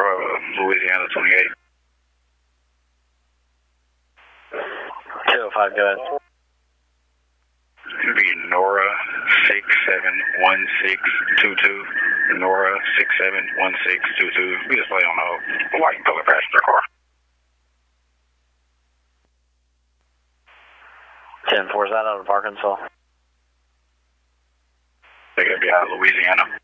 Louisiana 28. 205, go ahead. It'd be Nora 671622. Nora 671622. We just play on the white color passenger car. 10-4, is that out of Arkansas? They could be out of Louisiana.